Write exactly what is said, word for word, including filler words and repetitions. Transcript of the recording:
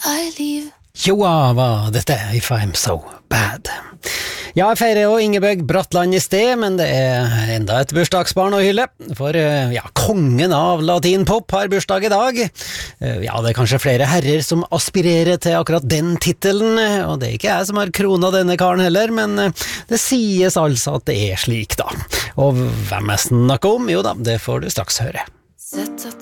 I leave. Joa, hva dette er If I'm So Bad. Ja, jeg feirer jo Ingebjørg Bratland i sted, men det er enda et bursdagsbarn å hylle, for ja, kongen av latinpop har bursdag i dag. Ja, det er kanskje flere herrer som aspirerer til akkurat den titelen, og det er ikke jeg som har krona denne karen heller, men det sies altså at det er slik da. Og hvem jeg snakker om? Jo da, det får du straks høre. Sett at